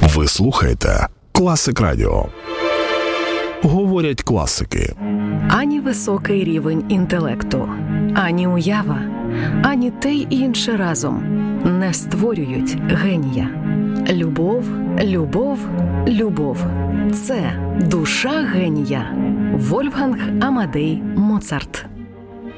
Ви слухаєте Класик Радіо. Говорять класики. Ані високий рівень інтелекту, ані уява, ані те й інше разом не створюють генія. Любов, любов, любов – це душа генія. Вольфганг Амадей Моцарт.